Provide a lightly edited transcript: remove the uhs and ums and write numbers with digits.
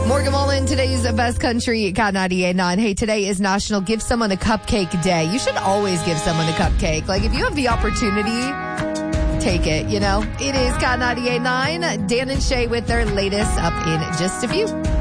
Morgan Wallen, today's best country, Cat 98.9. Hey, today is National Give Someone a Cupcake Day. You should always give someone a cupcake. Like, if you have the opportunity, take it, you know. It is Cat 98.9. Dan and Shay with their latest up in just a few.